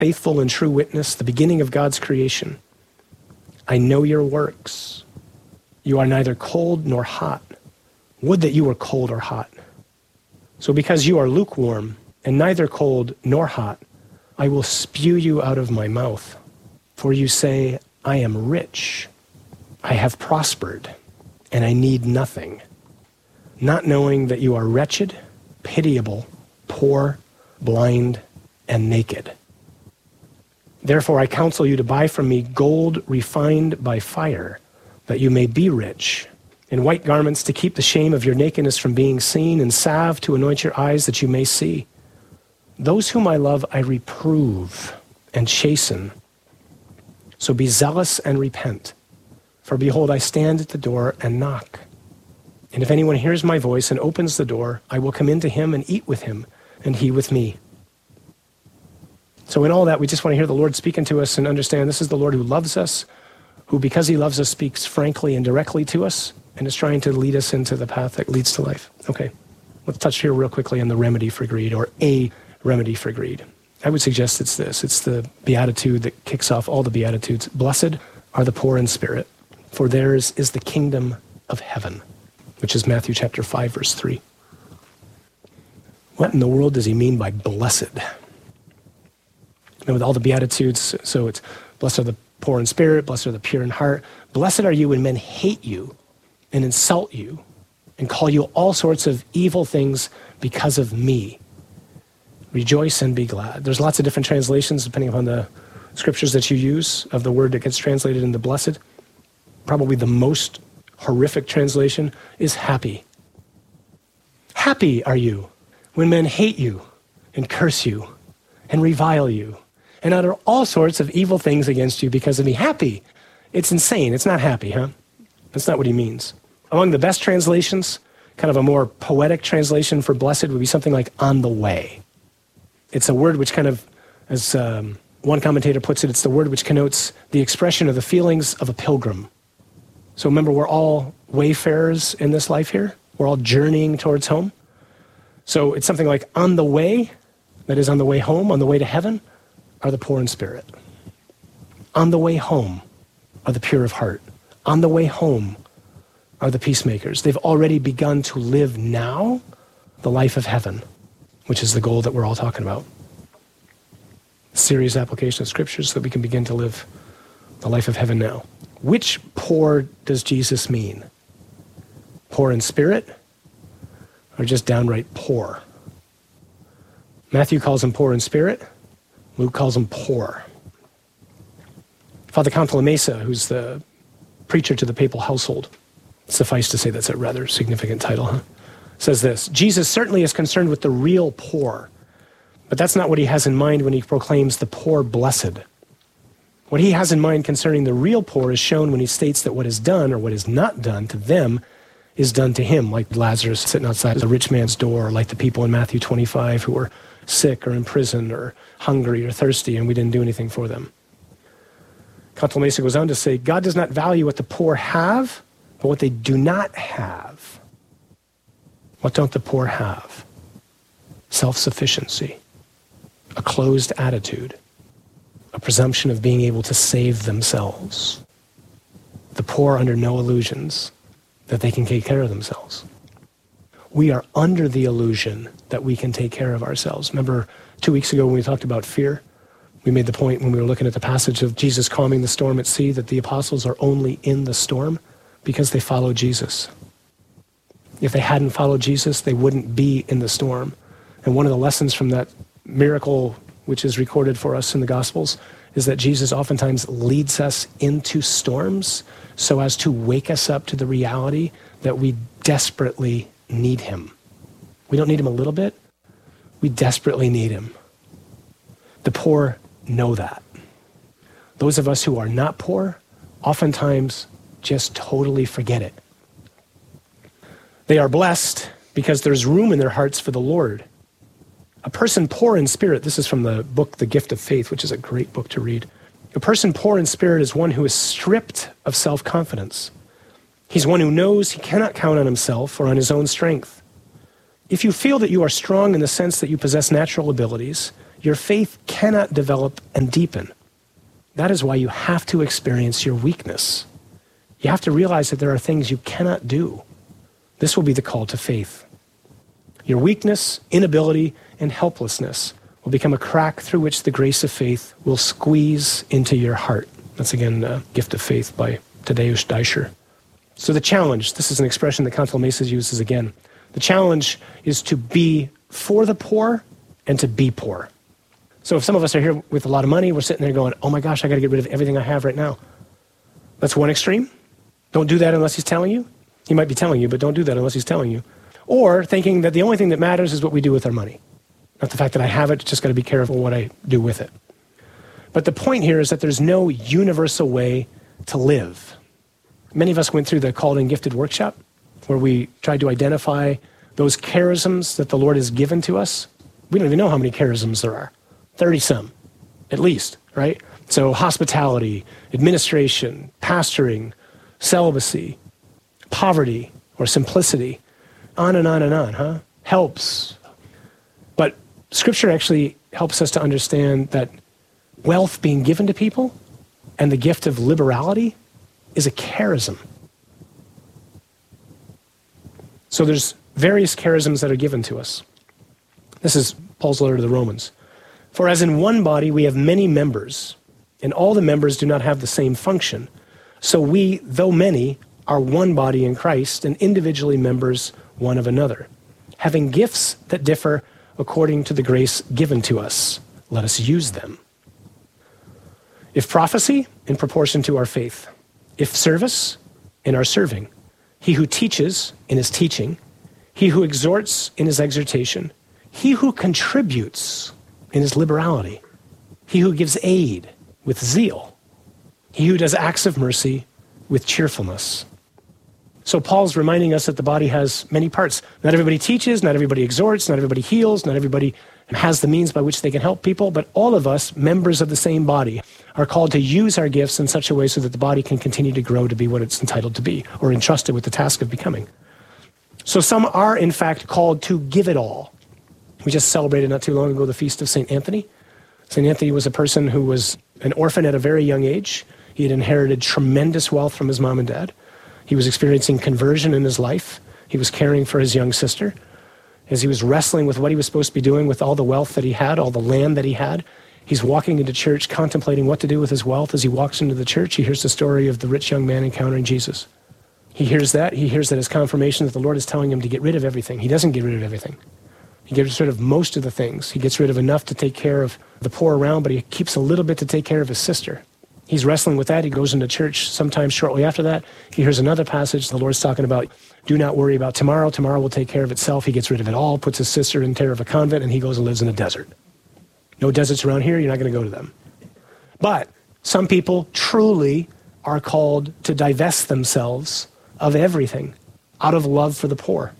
faithful and true witness, the beginning of God's creation. I know your works. You are neither cold nor hot. Would that you were cold or hot. So because you are lukewarm and neither cold nor hot, I will spew you out of my mouth. For you say, I am rich, I have prospered, and I need nothing, not knowing that you are wretched, pitiable, poor, blind, and naked. Therefore I counsel you to buy from me gold refined by fire, that you may be rich, and white garments to keep the shame of your nakedness from being seen, and salve to anoint your eyes that you may see. Those whom I love I reprove and chasten. So be zealous and repent. For behold, I stand at the door and knock. And if anyone hears my voice and opens the door, I will come into him and eat with him, and he with me. So in all that, we just want to hear the Lord speaking to us and understand this is the Lord who loves us, who because he loves us speaks frankly and directly to us, and is trying to lead us into the path that leads to life. Okay, let's touch here real quickly on the remedy for greed, or a remedy for greed. I would suggest it's this. It's the beatitude that kicks off all the beatitudes. Blessed are the poor in spirit, for theirs is the kingdom of heaven, which is Matthew chapter 5, verse 3. What in the world does he mean by blessed? With all the beatitudes, so it's blessed are the poor in spirit, blessed are the pure in heart. Blessed are you when men hate you and insult you and call you all sorts of evil things because of me. Rejoice and be glad. There's lots of different translations depending upon the scriptures that you use of the word that gets translated into blessed. Probably the most horrific translation is happy. Happy are you when men hate you and curse you and revile you and utter all sorts of evil things against you because of me. Happy. It's insane. It's not happy, huh? That's not what he means. Among the best translations, kind of a more poetic translation for blessed would be something like on the way. It's a word which kind of, as one commentator puts it, it's the word which connotes the expression of the feelings of a pilgrim. So remember, we're all wayfarers in this life here. We're all journeying towards home. So it's something like on the way, that is on the way home, on the way to heaven, are the poor in spirit. On the way home are the pure of heart. On the way home are the peacemakers. They've already begun to live now the life of heaven, which is the goal that we're all talking about. Serious application of scriptures so that we can begin to live the life of heaven now. Which poor does Jesus mean? Poor in spirit or just downright poor? Matthew calls him poor in spirit. Luke calls him poor. Father Cantalamessa, who's the preacher to the papal household, suffice to say that's a rather significant title, huh? Says this: Jesus certainly is concerned with the real poor, but that's not what he has in mind when he proclaims the poor blessed. What he has in mind concerning the real poor is shown when he states that what is done or what is not done to them is done to him, like Lazarus sitting outside the rich man's door, like the people in Matthew 25 who were sick or in prison or hungry or thirsty and we didn't do anything for them. Cantalamessa goes on to say, God does not value what the poor have, but what they do not have. What don't the poor have? Self-sufficiency, a closed attitude, a presumption of being able to save themselves. The poor are under no illusions that they can take care of themselves. We are under the illusion that we can take care of ourselves. Remember 2 weeks ago when we talked about fear? We made the point when we were looking at the passage of Jesus calming the storm at sea that the apostles are only in the storm because they follow Jesus. If they hadn't followed Jesus, they wouldn't be in the storm. And one of the lessons from that miracle, which is recorded for us in the Gospels, is that Jesus oftentimes leads us into storms so as to wake us up to the reality that we desperately need him. We don't need him a little bit. We desperately need him. The poor know that. Those of us who are not poor oftentimes just totally forget it. They are blessed because there's room in their hearts for the Lord. A person poor in spirit, this is from the book, The Gift of Faith, which is a great book to read. A person poor in spirit is one who is stripped of self-confidence. He's one who knows he cannot count on himself or on his own strength. If you feel that you are strong in the sense that you possess natural abilities, your faith cannot develop and deepen. That is why you have to experience your weakness. You have to realize that there are things you cannot do. This will be the call to faith. Your weakness, inability, and helplessness will become a crack through which the grace of faith will squeeze into your heart. That's again the Gift of Faith by Tadeusz Deischer. So the challenge, this is an expression that Cantal Mesa uses again. The challenge is to be for the poor and to be poor. So if some of us are here with a lot of money, we're sitting there going, oh my gosh, I got to get rid of everything I have right now. That's one extreme. Don't do that unless he's telling you. He might be telling you, but don't do that unless he's telling you. Or thinking that the only thing that matters is what we do with our money. Not the fact that I have it, just got to be careful what I do with it. But the point here is that there's no universal way to live. Many of us went through the Called and Gifted workshop where we tried to identify those charisms that the Lord has given to us. We don't even know how many charisms there are. 30-some, at least, right? So hospitality, administration, pastoring, celibacy, poverty or simplicity, on and on and on, huh? Helps. But Scripture actually helps us to understand that wealth being given to people and the gift of liberality is a charism. So there's various charisms that are given to us. This is Paul's letter to the Romans. For as in one body we have many members, and all the members do not have the same function. So we, though many, are one body in Christ, and individually members one of another, having gifts that differ according to the grace given to us. Let us use them. If prophecy, in proportion to our faith. If service, in our serving. He who teaches, in his teaching. He who exhorts, in his exhortation. He who contributes, in his liberality. He who gives aid, with zeal. He who does acts of mercy, with cheerfulness. So Paul's reminding us that the body has many parts. Not everybody teaches, not everybody exhorts, not everybody heals, not everybody has the means by which they can help people, but all of us, members of the same body, are called to use our gifts in such a way so that the body can continue to grow to be what it's entitled to be, or entrusted with the task of becoming. So some are, in fact, called to give it all. We just celebrated not too long ago the feast of St. Anthony. St. Anthony was a person who was an orphan at a very young age. He had inherited tremendous wealth from his mom and dad. He was experiencing conversion in his life. He was caring for his young sister. As he was wrestling with what he was supposed to be doing with all the wealth that he had, all the land that he had, he's walking into church contemplating what to do with his wealth. As he walks into the church, he hears the story of the rich young man encountering Jesus. He hears that as confirmation that the Lord is telling him to get rid of everything. He doesn't get rid of everything. He gets rid of most of the things. He gets rid of enough to take care of the poor around, but he keeps a little bit to take care of his sister. He's wrestling with that. He goes into church sometime shortly after that. He hears another passage. The Lord's talking about, do not worry about tomorrow. Tomorrow will take care of itself. He gets rid of it all, puts his sister in care of a convent, and he goes and lives in a desert. No deserts around here. You're not going to go to them. But some people truly are called to divest themselves of everything out of love for the poor.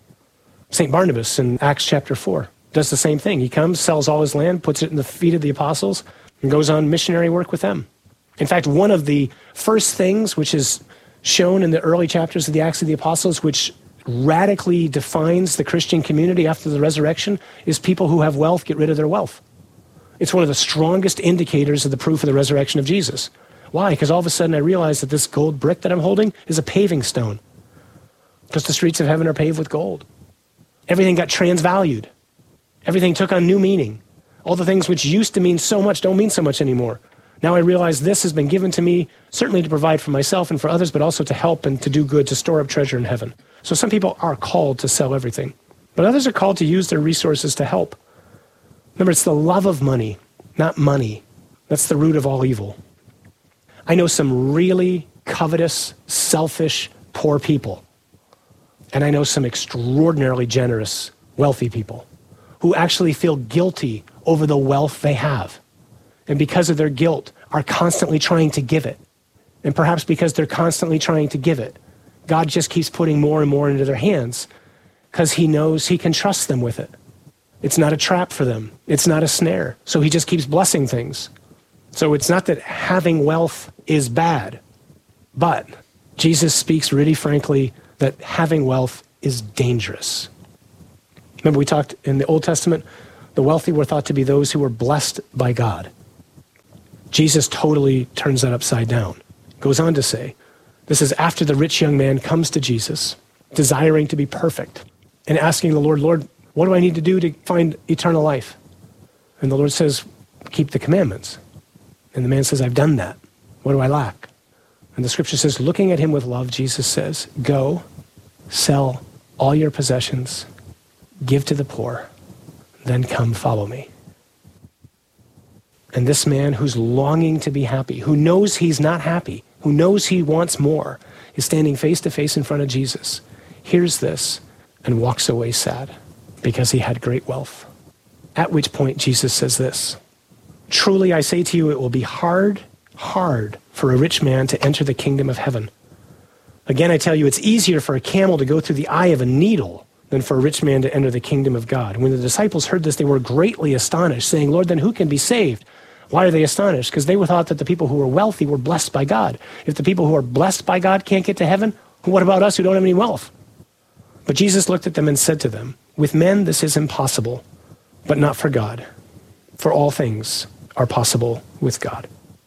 St. Barnabas in Acts chapter 4 does the same thing. He comes, sells all his land, puts it in the feet of the apostles, and goes on missionary work with them. In fact, one of the first things which is shown in the early chapters of the Acts of the Apostles, which radically defines the Christian community after the resurrection, is people who have wealth get rid of their wealth. It's one of the strongest indicators of the proof of the resurrection of Jesus. Why? Because all of a sudden I realize that this gold brick that I'm holding is a paving stone. Because the streets of heaven are paved with gold. Everything got transvalued. Everything took on new meaning. All the things which used to mean so much don't mean so much anymore. Now I realize this has been given to me, certainly to provide for myself and for others, but also to help and to do good, to store up treasure in heaven. So some people are called to sell everything, but others are called to use their resources to help. Remember, it's the love of money, not money. That's the root of all evil. I know some really covetous, selfish, poor people. And I know some extraordinarily generous, wealthy people who actually feel guilty over the wealth they have. And because of their guilt, are constantly trying to give it. And perhaps because they're constantly trying to give it, God just keeps putting more and more into their hands because he knows he can trust them with it. It's not a trap for them. It's not a snare. So he just keeps blessing things. So it's not that having wealth is bad, but Jesus speaks really frankly that having wealth is dangerous. Remember we talked in the Old Testament, The wealthy were thought to be those who were blessed by God. Jesus totally turns that upside down. Goes on to say, this is after the rich young man comes to Jesus, desiring to be perfect, and asking the Lord, Lord, what do I need to do to find eternal life? And the Lord says, keep the commandments. And the man says, I've done that. What do I lack? And the scripture says, looking at him with love, Jesus says, go, sell all your possessions, give to the poor, then come follow me. And this man who's longing to be happy, who knows he's not happy, who knows he wants more, is standing face to face in front of Jesus, hears this, and walks away sad because he had great wealth. At which point Jesus says this, truly I say to you, it will be hard for a rich man to enter the kingdom of heaven. Again, I tell you, it's easier for a camel to go through the eye of a needle than for a rich man to enter the kingdom of God. When the disciples heard this, they were greatly astonished, saying, Lord, then who can be saved? Why are they astonished? Because they thought that the people who were wealthy were blessed by God. If the people who are blessed by God can't get to heaven, what about us who don't have any wealth? But Jesus looked at them and said to them, with men this is impossible, but not for God. For all things are possible with God.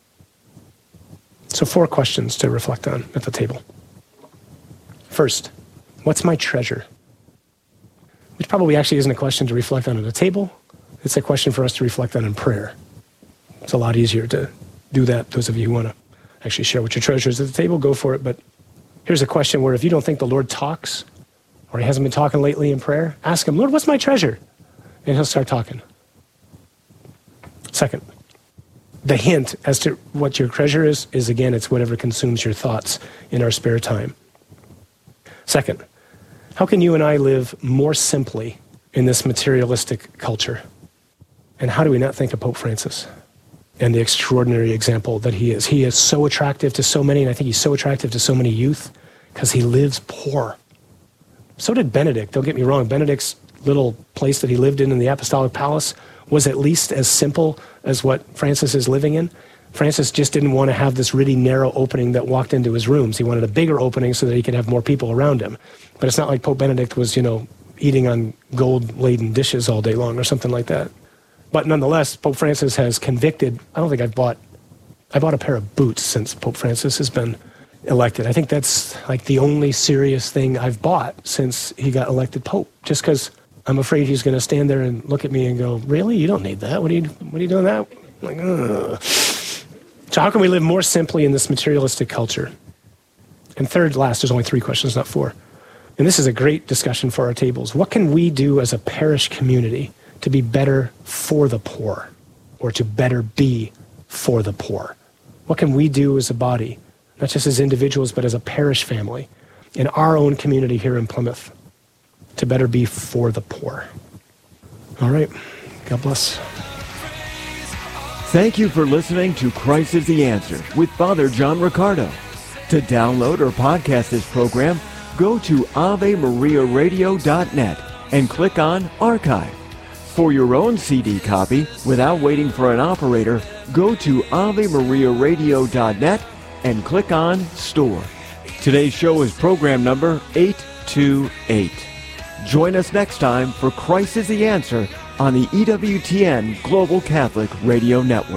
So 4 questions to reflect on at the table. First, what's my treasure? Which probably actually isn't a question to reflect on at a table. It's a question for us to reflect on in prayer. It's a lot easier to do that. Those of you who want to actually share what your treasure is at the table, go for it. But here's a question where if you don't think the Lord talks, or he hasn't been talking lately in prayer, ask him, Lord, what's my treasure? And he'll start talking. Second, the hint as to what your treasure is again, it's whatever consumes your thoughts in our spare time. Second, how can you and I live more simply in this materialistic culture? And how do we not think of Pope Francis and the extraordinary example that he is? He is so attractive to so many, and I think he's so attractive to so many youth because he lives poor. So did Benedict. Don't get me wrong. Benedict's little place that he lived in the Apostolic Palace was at least as simple as what Francis is living in. Francis just didn't want to have this really narrow opening that walked into his rooms. He wanted a bigger opening so that he could have more people around him. But it's not like Pope Benedict was, eating on gold-laden dishes all day long or something like that. But nonetheless, Pope Francis has convicted, I bought a pair of boots since Pope Francis has been elected. I think that's like the only serious thing I've bought since he got elected Pope, just because I'm afraid he's going to stand there and look at me and go, really? You don't need that. What are you doing that? I'm like, ugh. So how can we live more simply in this materialistic culture? And third, last, there's only 3 questions, not 4. And this is a great discussion for our tables. What can we do as a parish community to be better for the poor, or to better be for the poor? What can we do as a body, not just as individuals, but as a parish family in our own community here in Plymouth to better be for the poor? All right. God bless. Thank you for listening to Christ is the Answer with Father John Riccardo. To download or podcast this program, go to AveMariaRadio.net and click on Archive. For your own CD copy, without waiting for an operator, go to AveMariaRadio.net and click on Store. Today's show is program number 828. Join us next time for Christ is the Answer on the EWTN Global Catholic Radio Network.